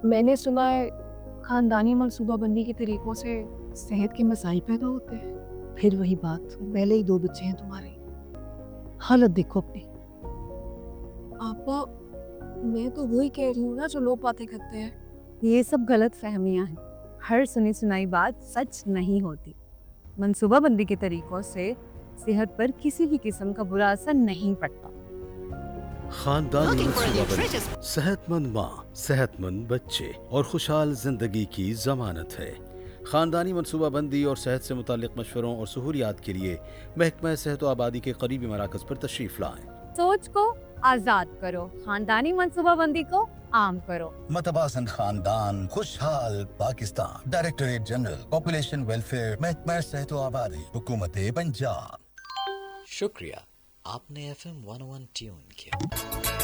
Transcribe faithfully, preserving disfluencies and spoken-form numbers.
میں نے سنا ہے خاندانی منصوبہ بندی کے طریقوں سے صحت کے مسائل پیدا ہوتے ہیں. پھر وہی بات، پہلے ہی دو بچے ہیں تمہارے. حالت دیکھو اپنی. آپا میں تو وہی کہہ رہی ہوں نا جو لوگ باتیں کرتے ہیں. یہ سب غلط فہمیاں ہیں. ہر سنی سنائی بات سچ نہیں ہوتی. منصوبہ بندی کے طریقوں سے صحت پر کسی بھی قسم کا برا اثر نہیں پڑتا. خاندانی منصوبہ بندی صحت مند ماں، صحت مند بچے اور خوشحال زندگی کی ضمانت ہے. خاندانی منصوبہ بندی اور صحت سے متعلق مشوروں اور سہولیات کے لیے محکمہ صحت و آبادی کے قریبی مراکز پر تشریف لائیں. سوچ کو آزاد کرو، خاندانی منصوبہ بندی کو عام کرو. متوازن خاندان، خوشحال Pakistan. Directorate general population welfare, محکمہ صحت و آبادی، حکومت پنجاب. شکریہ، آپ نے F M one one tune کیا.